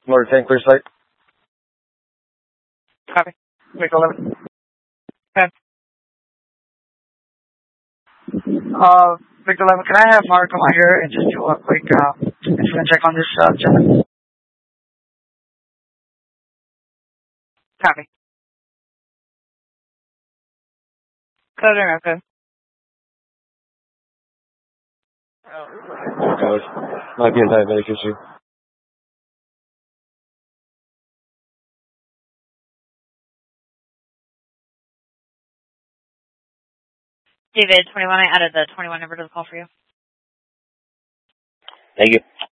Motor tank, clear sight. Copy. Victor 11. Okay. Victor 11, can I have Mark come out here and just do a quick incident check on this gentleman? Copy. Code America. Code. Might be a diabetic issue. David, 21, I added the 21 number to the call for you. Thank you.